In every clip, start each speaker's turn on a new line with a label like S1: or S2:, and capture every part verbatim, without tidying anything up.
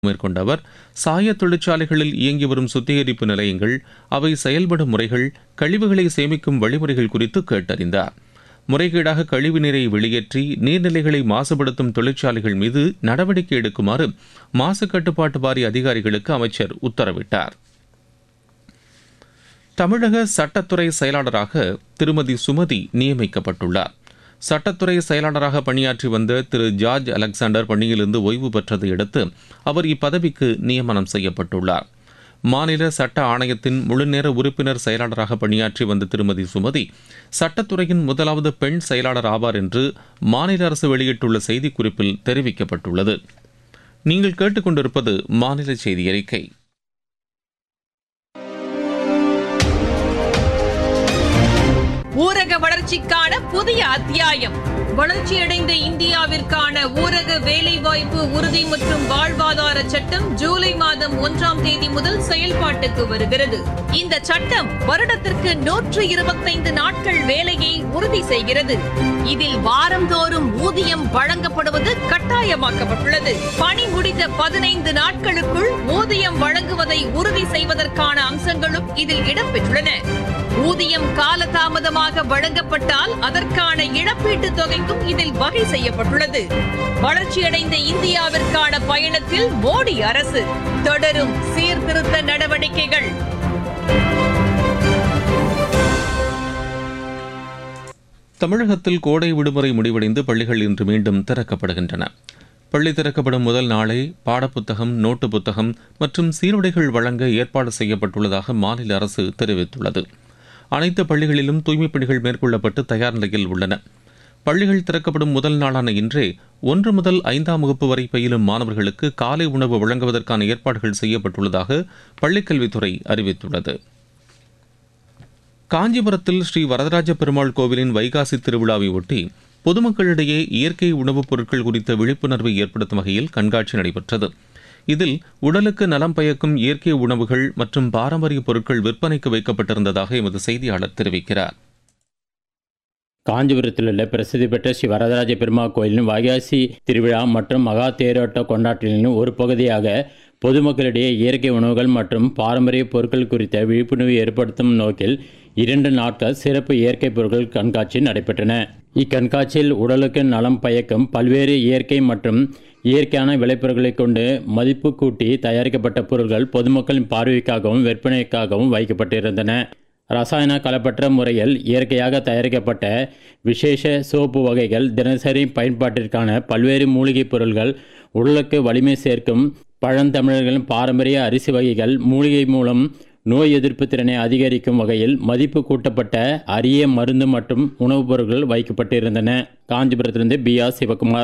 S1: மேற்கொண்ட அவர் சாய தொழிற்சாலைகளில் இயங்கி வரும் சுத்திகரிப்பு நிலையங்கள், அவை செயல்படும் முறைகள், கழிவுகளை சேமிக்கும் வழிமுறைகள் குறித்து கேட்டறிந்தார். முறைகேடாக கழிவு நீரை வெளியேற்றி நீர்நிலைகளை மாசுபடுத்தும் தொழிற்சாலைகள் மீது நடவடிக்கை எடுக்குமாறு மாசு கட்டுப்பாட்டு வாரிய அதிகாரிகளுக்கு அமைச்சர் உத்தரவிட்டார். தமிழக சட்டத்துறை செயலாளராக திருமதி சுமதி நியமிக்கப்பட்டுள்ளார். சட்டத்துறை செயலாளராக பணியாற்றி வந்த திரு ஜார்ஜ் அலெக்சாண்டர் பணியிலிருந்து ஓய்வு பெற்றதை அடுத்து அவர் இப்பதவிக்கு நியமனம் செய்யப்பட்டுள்ளார். மாநில சட்ட ஆணையத்தின் முழுநேர உறுப்பினர் செயலாளராக பணியாற்றி வந்த திருமதி சுமதி சட்டத்துறையின் முதலாவது பெண் செயலாளர் ஆவார் என்று மாநில அரசு வெளியிட்டுள்ள செய்திக்குறிப்பில் தெரிவிக்கப்பட்டுள்ளது. நீங்கள் கேட்டுக்கொண்டிருப்பது மாநில செய்தி அறிக்கை.
S2: ஊரக வளர்ச்சிக்கான புதிய அத்தியாயம். வளர்ச்சியடைந்த இந்தியாவிற்கான ஊரக வேலைவாய்ப்பு உறுதி மற்றும் வாழ்வாதார சட்டம் ஜூலை மாதம் ஒன்றாம் தேதி முதல் செயல்பாட்டுக்கு வருகிறது. இந்த சட்டம் வருடத்திற்கு நூற்று இருபத்தைந்து நாட்கள் வேலையை உறுதி செய்கிறது. இதில் வாரந்தோறும் ஊதியம் வழங்கப்படுவது கட்டாயமாக்கப்பட்டுள்ளது. பணி முடிந்த பதினைந்து நாட்களுக்குள் ஊதியம் வழங்குவதை உறுதி செய்வதற்கான அம்சங்களும் இதில் இடம்பெற்றுள்ளன. ஊதியம் காலதாமதமாக வழங்கப்பட்டால் அதற்கான இழப்பீட்டுத் தொகைக்கும் இதில் வகை செய்யப்பட்டுள்ளது. வளர்ச்சியடைந்த இந்தியாவிற்கான பயணத்தில் மோடி அரசு தொடரும் சீர்திருத்த நடவடிக்கைகள்.
S1: தமிழகத்தில் கோடை விடுமுறை முடிவடைந்து பள்ளிகள் இன்று மீண்டும் திறக்கப்படுகின்றன. பள்ளி திறக்கப்படும் முதல் நாளை பாடப்புத்தகம், நோட்டு புத்தகம் மற்றும் சீருடைகள் வழங்க ஏற்பாடு செய்யப்பட்டுள்ளதாக மாநில அரசு தெரிவித்துள்ளது. அனைத்து பள்ளிகளிலும் தூய்மைப் பணிகள் மேற்கொள்ளப்பட்டு தயார் நிலையில் உள்ளன. பள்ளிகள் திறக்கப்படும் முதல் நாளான இன்றே ஒன்று முதல் ஐந்தாம் வகுப்பு வரை பயிலும் மாணவர்களுக்கு காலை உணவு வழங்குவதற்கான ஏற்பாடுகள் செய்யப்பட்டுள்ளதாக பள்ளிக்கல்வித்துறை அறிவித்துள்ளது. காஞ்சிபுரத்தில் ஸ்ரீ வரதராஜ பெருமாள் கோவிலின் வைகாசி திருவிழாவை ஒட்டி பொதுமக்களிடையே இயற்கை உணவுப் பொருட்கள் குறித்த விழிப்புணர்வை ஏற்படுத்தும் வகையில் கண்காட்சி நடைபெற்றது. இதில் உடலுக்கு நலம் பயக்கும் இயற்கை உணவுகள் மற்றும் பாரம்பரிய பொருட்கள் விற்பனைக்கு வைக்கப்பட்டிருந்ததாக எமது செய்தியாளர் தெரிவிக்கிறார்.
S3: காஞ்சிபுரத்தில் உள்ள பிரசித்தி பெற்ற ஸ்ரீ வரதராஜ பெருமாள் கோயிலின் வைகாசி திருவிழா மற்றும் மகா தேரோட்ட கொண்டாட்டங்களின் ஒரு பகுதியாக பொதுமக்களிடையே இயற்கை உணவுகள் மற்றும் பாரம்பரிய பொருட்கள் குறித்த விழிப்புணர்வு ஏற்படுத்தும் நோக்கில் இரண்டு நாட்கள் சிறப்பு இயற்கை பொருட்கள் கண்காட்சி நடைபெற்றன. இக்கண்காட்சியில் உடலுக்கு நலம் பயக்கும் பல்வேறு இயற்கை மற்றும் இயற்கையான விளைபொருட்களை கொண்டு மதிப்பு கூட்டி தயாரிக்கப்பட்ட பொருட்கள் பொதுமக்களின் பார்வைக்காகவும் விற்பனைக்காகவும் வைக்கப்பட்டிருந்தன. ரசாயன கலப்பற்ற முறையில் இயற்கையாக தயாரிக்கப்பட்ட விசேஷ சோப்பு வகைகள், தினசரி பயன்பாட்டிற்கான பல்வேறு மூலிகைப் பொருட்கள், உடலுக்கு வலிமை சேர்க்கும் பழந்தமிழர்களின் பாரம்பரிய அரிசி வகைகள், மூலிகை மூலம் நோய் எதிர்ப்பு திறனை அதிகரிக்கும் வகையில் மதிப்பு கூட்டப்பட்ட அரிய மருந்து மற்றும் உணவுப் பொருட்கள் வைக்கப்பட்டிருந்தன. காஞ்சிபுரத்திலிருந்து பி ஆர் சிவகுமார்.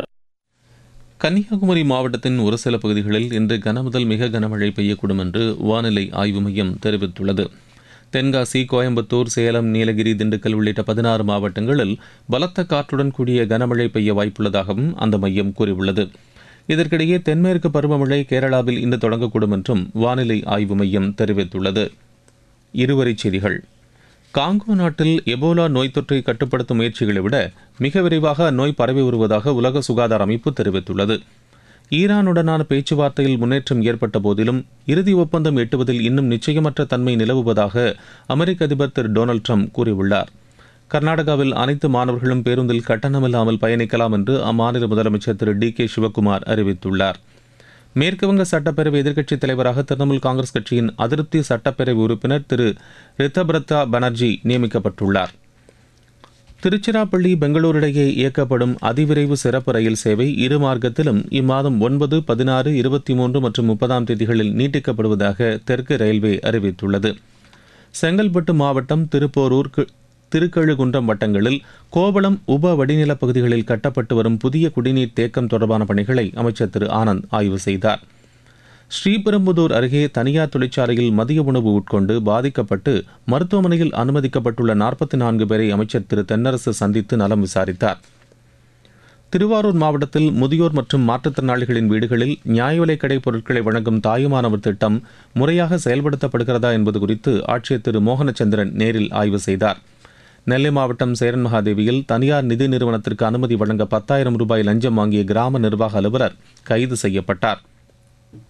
S1: கன்னியாகுமரி மாவட்டத்தின் ஒரு சில பகுதிகளில் இன்று கனமுதல் மிக கனமழை பெய்யக்கூடும் என்று வானிலை ஆய்வு மையம் தெரிவித்துள்ளது. தென்காசி, கோயம்புத்தூர், சேலம், நீலகிரி, திண்டுக்கல் உள்ளிட்ட பதினாறு மாவட்டங்களில் பலத்த காற்றுடன் கூடிய கனமழை பெய்ய வாய்ப்புள்ளதாகவும் அந்த மையம் கூறியுள்ளது. இதற்கிடையே தென்மேற்கு பருவமழை கேரளாவில் இன்று தொடங்கக்கூடும் என்றும் வானிலை ஆய்வு மையம் தெரிவித்துள்ளது. இருவரிச் செய்திகள். காங்கோ நாட்டில் எபோலா நோய் தொற்றை கட்டுப்படுத்தும் முயற்சிகளை விட மிக விரைவாக அந்நோய் பரவி வருவதாக உலக சுகாதார அமைப்பு தெரிவித்துள்ளது. ஈரானுடனான பேச்சுவார்த்தையில் முன்னேற்றம் ஏற்பட்ட போதிலும் இறுதி ஒப்பந்தம் எட்டுவதில் இன்னும் நிச்சயமற்ற தன்மை நிலவுவதாக அமெரிக்க அதிபர் திரு டொனால்டு ட்ரம்ப் கூறியுள்ளார். கர்நாடகாவில் அனைத்து மாணவர்களும் பேருந்தில் கட்டணமில்லாமல் பயணிக்கலாம் என்று அம்மாநில முதலமைச்சர் திரு டி கே சிவக்குமார் அறிவித்துள்ளார். மேற்குவங்க சட்டப்பேரவை எதிர்க்கட்சித் தலைவராக திரிணாமுல் காங்கிரஸ் கட்சியின் அதிருப்தி சட்டப்பேரவை உறுப்பினர் திரு ரித்தபிரதா பானர்ஜி நியமிக்கப்பட்டுள்ளார். திருச்சிராப்பள்ளி, பெங்களூரு இடையே இயக்கப்படும் அதிவிரைவு சிறப்பு ரயில் சேவை இரு மார்க்கத்திலும் இம்மாதம் ஒன்பது, பதினாறு, இருபத்தி மூன்று மற்றும் முப்பதாம் தேதிகளில் நீட்டிக்கப்படுவதாக தெற்கு ரயில்வே அறிவித்துள்ளது. செங்கல்பட்டு மாவட்டம் திருப்போரூர், திருக்கழுகுன்றம் வட்டங்களில் கோவளம் உப வடிநிலப் பகுதிகளில் கட்டப்பட்டு வரும் புதிய குடிநீர் தேக்கம் தொடர்பான பணிகளை அமைச்சர் திரு ஆனந்த் ஆய்வு செய்தார். ஸ்ரீபெரும்புதூர் அருகே தனியார் தொழிற்சாலையில் மதிய உணவு உட்கொண்டு பாதிக்கப்பட்டு மருத்துவமனையில் அனுமதிக்கப்பட்டுள்ள நாற்பத்தி நான்கு பேரை அமைச்சர் திரு தென்னரசு சந்தித்து நலம் விசாரித்தார். திருவாரூர் மாவட்டத்தில் முதியோர் மற்றும் மாற்றுத்திறனாளிகளின் வீடுகளில் நியாய விலைக் கடை பொருட்களை வழங்கும் தாயுமானவர் திட்டம் முறையாக செயல்படுத்தப்படுகிறதா என்பது குறித்து ஆட்சியர் திரு மோகனச்சந்திரன் நேரில் ஆய்வு செய்தார். நெல்லை மாவட்டம் சேரன் மகாதேவியில் தனியார் நிதி நிறுவனத்திற்கு அனுமதி வழங்க பத்தாயிரம் ரூபாய் லஞ்சம் வாங்கிய கிராம நிர்வாக அலுவலர் கைது செய்யப்பட்டார்.